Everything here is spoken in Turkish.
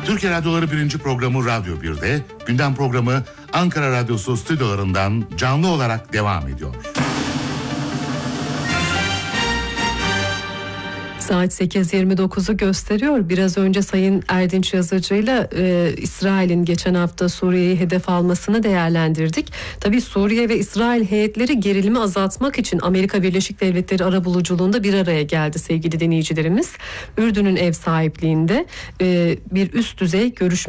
Türkiye Radyoları 1. programı Radyo 1'de, gündem programı Ankara Radyosu stüdyolarından canlı olarak devam ediyor. Saat 8.29'u gösteriyor. Biraz önce Sayın Erdinç Yazıcı'yla İsrail'in geçen hafta Suriye'yi hedef almasını değerlendirdik. Tabii Suriye ve İsrail heyetleri gerilimi azaltmak için Amerika Birleşik Devletleri arabuluculuğunda bir araya geldi sevgili dinleyicilerimiz. Ürdün'ün ev sahipliğinde bir üst düzey görüşme